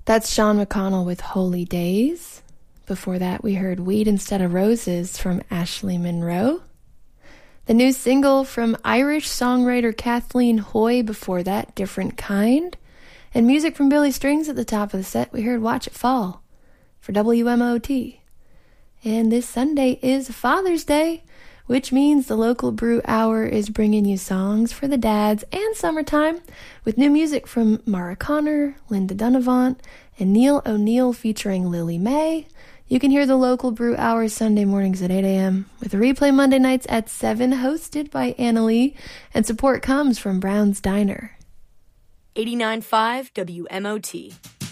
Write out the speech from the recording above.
That's Sean McConnell with Holy Days. Before that, we heard Weed Instead of Roses from Ashley Monroe. The new single from Irish songwriter Kathleen Hoy before that, Different Kind. And music from Billy Strings at the top of the set, we heard Watch It Fall for WMOT. And this Sunday is Father's Day, which means the local brew hour is bringing you songs for the dads and summertime with new music from Mara Connor, Linda Dunavant, and Neil O'Neill featuring Lily May. You can hear the local brew hour Sunday mornings at 8 a.m. with a replay Monday nights at 7, hosted by Anna Lee, and support comes from Brown's Diner. 89.5 WMOT.